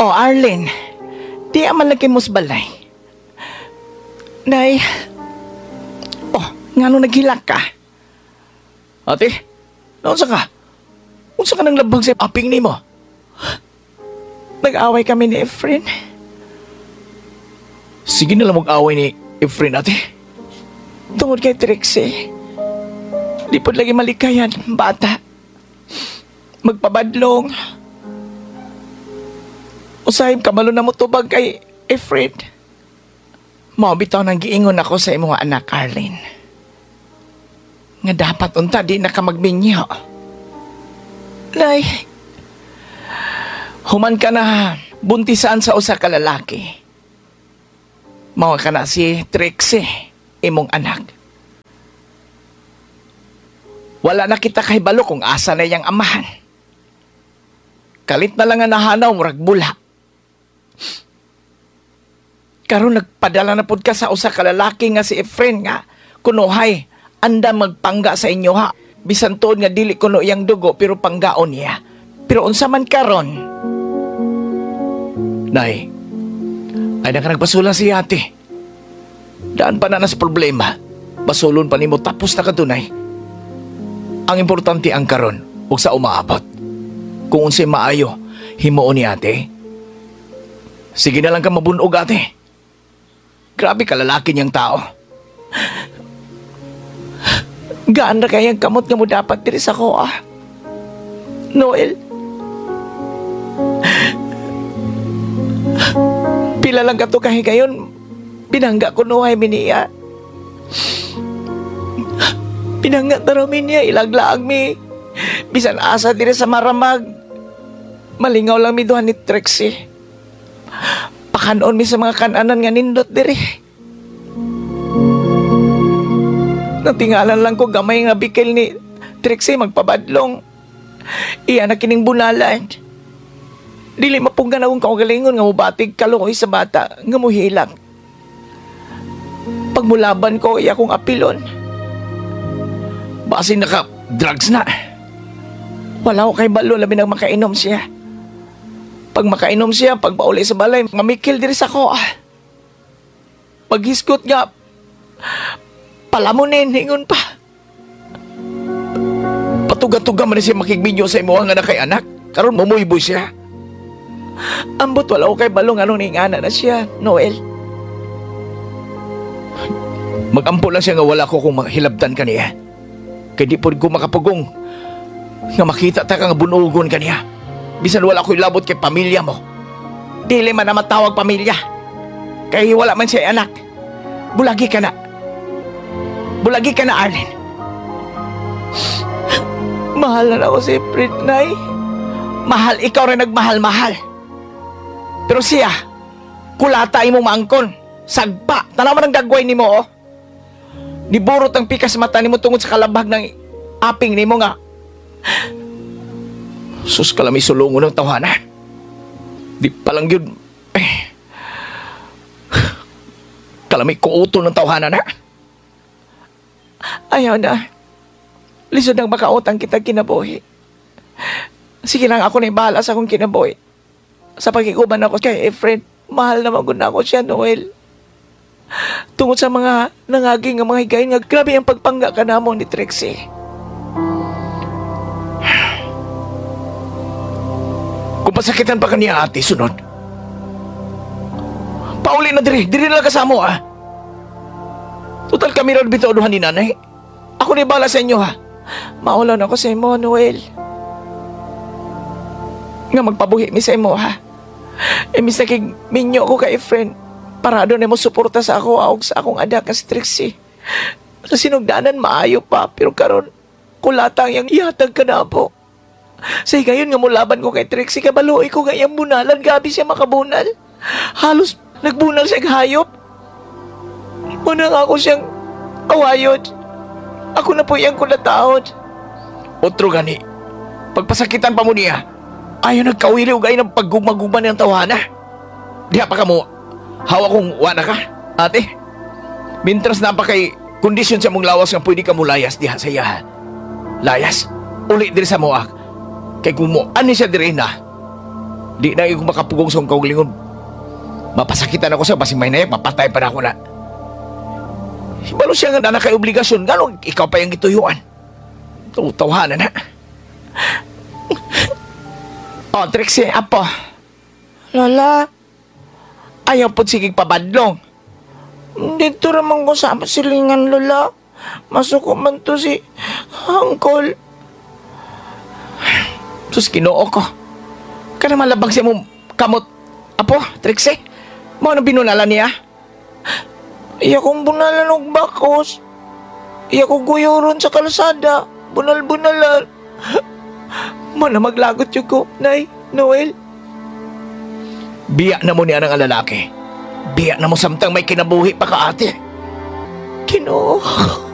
Oh, Arlene, di aman lagi mos balay. Nay, oh, nga nung naghilak ka? Ate, naunsa ka? Unsa ka nang labang sa aping ni mo? Nag-away kami ni Efren. Sige na lang mag-away ni Efren, ate. Tungod kay Trixie. Di po lagi malikayan, bata. Magpabadlong. Usahib kabalo na mo tubag kay Efren. Mao bitaw nang giingon ako sa imong anak, Arlene. Nga dapat unta di na ka magminyo. Nay, human ka na buntisan sa usa ka lalaki. Mao ka na si Trixie, imong anak. Wala na kita kahibalo kung asa na iyang amahan. Kalit na lang nga nahanaw, murag bula. Karon nagpadala na pud ka sa usa ka lalaki nga si Efren nga kunuhay anda magpangga sa inyo ha. Bisan tuod nga dili kuno iyang dugo pero panggaon niya. Pero unsa man karon? Nay, ay nagpasula si ate. Daan pa na sa problema. Basulon pa nimo tapos na kadunay. Ang importante ang karon ug sa umaabot. Kung unsay maayo, himuon ni ate. Sige na lang ka mabunog ate. Grabe ka lalaki niyang tao. Gaan na kayang kamot nga mo dapat diri sa ko Noel. Pila lang ka to kahigayon. Binangga ko nuhay miniya. Binangga taro miniya ilaglaag mi. Bisan asa diri sa maramag. Malingaw lang mi duha ni Trixie. Pakanon mi sa mga kananan nga nindot diri. Natingalan lang ko gamay nga bikil ni Trixie magpabadlong. Iya na kining bunalan. Dili mapunggan akong kaugalingon nga mubatig kaluoy sa bata nga muhilak. Pagmulaban ko iya kong apilon. Basin naka drugs na. Wala ko kay balo labi nang makainom siya. Pag makainom siya, pag pauli sa balay, mamikil diri sa ko. Paghisgot nga, palamunin, hingon pa. Patuga-tuga man siya makigminyo sa imo nga na kay anak. Karon mamuyboy siya. Ambot wala ko kay balong anong ningana na siya, Noel. Magampo lang siya nga wala ko kung hilabtan ka niya. Kaya di po ko makapugong nga makita ta ka nga bunugon ka niya. Bisan wala ko ilabot kay pamilya mo. Dili man na matawag pamilya. Kaya wala man siya anak. Bulagi ka na. Bulagi ka na, Arlene. Mahal na ako si Britney. Mahal, ikaw rin nagmahal-mahal. Pero siya, kulata imong maangkon. Sagpa, tanaman ang gagway ni mo, oh. Niburot ang pikas mata ni mo tungod sa kalabag ng aping ni mo nga. Sus kalami sulungon ng tawanan. Di palang yun. Kalami kuuto ng tawanan na. Ayaw na. Lisod nang makautang kita kinabuhi. Sige lang ako na ibahala sa akong kinabuhi. Sa pagkikuban ako kay Efren, mahal na maguna ako siya, Noel. Tungod sa mga nangaging nga mga higayin nga grabe ang pagpangga ka na mo ni Trixie. Kung pasakitan pa kaniya ate, sunod. Pauli na diri na lang kasamo ha. Total kami rin bitaw duhan ni nanay. Ako na bala sa inyo ha. Maulaw na ako sa imo, Noel. Nga magpabuhi mi sa imo ha. Imbis na minyo ko kay Efren. Parado na mo suporta sa ako aog sa akong anak nga si Trixie. Sa sinugdanan maayo pa, pero karon kulatang yang ihatag ka na po. Sa gayon nga mulaban ko kay Trixie, kabaloy ko nga iyang bunalan, gabi siya makabunal. Halos nagbunal siya hayop. Una nga ako siyang awayod. Ako na po iyang kulataon. Otro gani, pagpasakitan pa mo niya, ayaw nagkawili o gayon ng paggugma-gugma ng tawana. Diha pa ka mo, hawa kong wana ka, ate. Mintras na pa kay kondisyon sa mong lawas nga pwede ka mo layas diha sa iya. Layas, uli diri sa moak. Kay kung mo, ani siya diri na. Di na yung makapugong sa akong kaugalingon. Mapasakitan ako siya, basing may nayak, mapatay pa na ako na. Hibalo siya nga na kay obligasyon, gano'ng ikaw pa yung ituyuan. Tawhanan na. Oh, Trixie, apo. Lola, Ayaw po sigig pabadlong. dito ramang ko sa silingan, Lola. Masuko man to si Uncle. Sus, kinoo ko. Kana malabag siya mo kamot. Apo, Trixie, mo ano binunala niya? Iya kong bunalan og bakos. Iya ko guyuron sa kalsada. Bunal-bunalan. Mana maglagot yung ko, Nay, Noel. Biya na mo niya ng lalaki. Biya na mo samtang may kinabuhi pa ka ate. Ginoo.